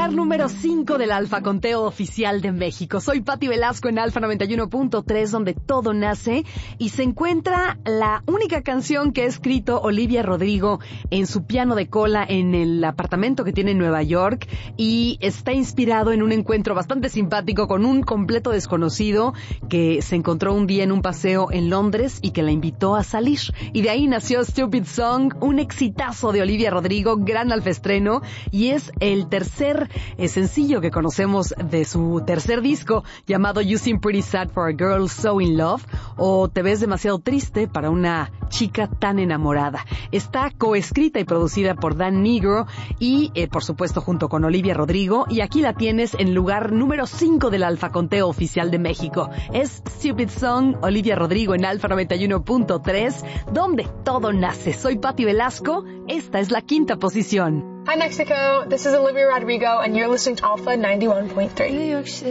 lugar número 5 del Alfa Conteo Oficial de México. Soy Pati Velasco en Alfa 91.3, donde todo nace, y se encuentra la única canción que ha escrito Olivia Rodrigo en su piano de cola en el apartamento que tiene en Nueva York, y está inspirado en un encuentro bastante simpático con un completo desconocido que se encontró un día en un paseo en Londres y que la invitó a salir. Y de ahí nació Stupid Song, un exitazo de Olivia Rodrigo, gran alfaestreno, y es el tercer sencillo que conocemos de su tercer disco, llamado You Seem Pretty Sad for a Girl So in Love, o Te ves demasiado triste para una chica tan enamorada. Está coescrita y producida por Dan Nigro y, por supuesto, junto con Olivia Rodrigo, y aquí la tienes en lugar número 5 del Alfa Conteo Oficial de México. Es Stupid Song, Olivia Rodrigo en Alfa 91.3, donde todo nace. Soy Pati Velasco, esta es la quinta posición. Hi Mexico, this is Olivia Rodrigo and you're listening to Alpha 91.3.